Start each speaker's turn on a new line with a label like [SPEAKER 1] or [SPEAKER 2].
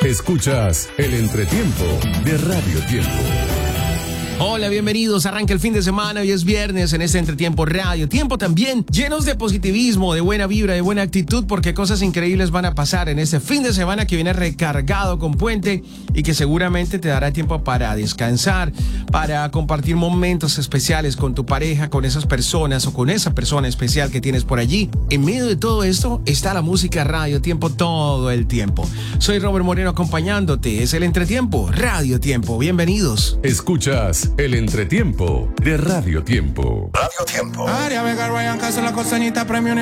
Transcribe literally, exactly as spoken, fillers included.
[SPEAKER 1] Escuchas el entretiempo de Radio Tiempo.
[SPEAKER 2] Hola, bienvenidos. Arranca el fin de semana. Hoy es viernes en este Entretiempo Radio Tiempo, también llenos de positivismo, de buena vibra, de buena actitud, porque cosas increíbles van a pasar en este fin de semana que viene recargado con puente y que seguramente te dará tiempo para descansar, para compartir momentos especiales con tu pareja, con esas personas o con esa persona especial que tienes por allí. En medio de todo esto está la música Radio Tiempo todo el tiempo. Soy Robert Moreno acompañándote. Es el Entretiempo Radio Tiempo. Bienvenidos.
[SPEAKER 1] Escuchas el entretiempo de Radio Tiempo.
[SPEAKER 3] Radio Tiempo. Área Vega, Ryan Castro, la costeñita, premio